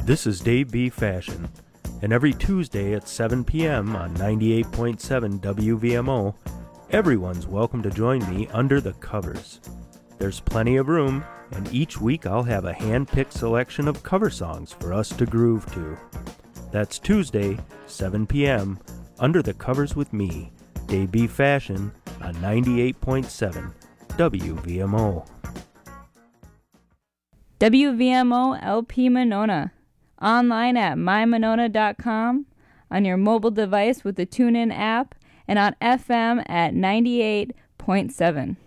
This is Dave B. Fashion, and every Tuesday at 7 p.m. on 98.7 WVMO, everyone's welcome to join me under the covers. There's plenty of room, and each week I'll have a hand-picked selection of cover songs for us to groove to. That's Tuesday, 7 p.m., Under the Covers with me, Dave B. Fashion, on 98.7 WVMO. WVMO LP Monona. Online at mymonona.com, on your mobile device with the TuneIn app, and on FM at 98.7.